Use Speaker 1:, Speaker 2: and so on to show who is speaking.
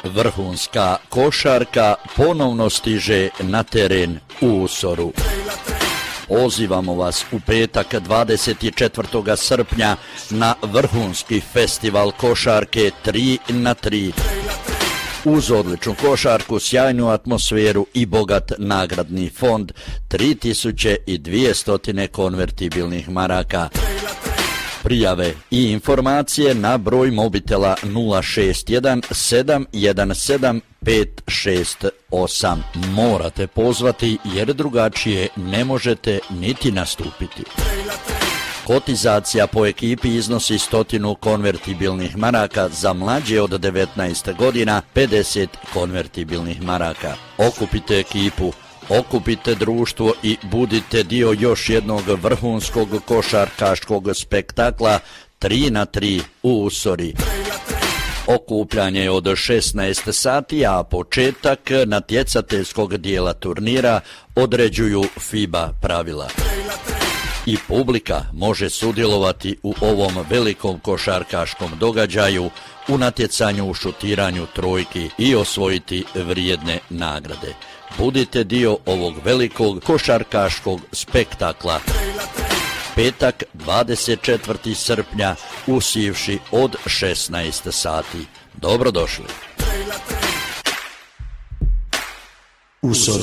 Speaker 1: Vrhunska košarka ponovno stiže na teren u Usoru. Pozivamo vas u petak 24. srpnja na vrhunski festival košarke 3x3. Uz odličnu košarku, sjajnu atmosferu i bogat nagradni fond, 3200 konvertibilnih maraka. Prijave i informacije na broj mobitela 061 717 568. Morate pozvati jer drugačije ne možete niti nastupiti. Kotizacija po ekipi iznosi 100 konvertibilnih maraka, za mlađe od 19 godina 50 konvertibilnih maraka. Okupite ekipu, okupite društvo i budite dio još jednog vrhunskog košarkaškog spektakla 3x3 u Usori. Okupljanje od 16 sati, a početak natjecateljskog dijela turnira određuju FIBA pravila. I publika može sudjelovati u ovom velikom košarkaškom događaju u natjecanju u šutiranju trojki i osvojiti vrijedne nagrade. Budite dio ovog velikog košarkaškog spektakla. Petak 24. srpnja u Sivši od 16 sati. Dobrodošli.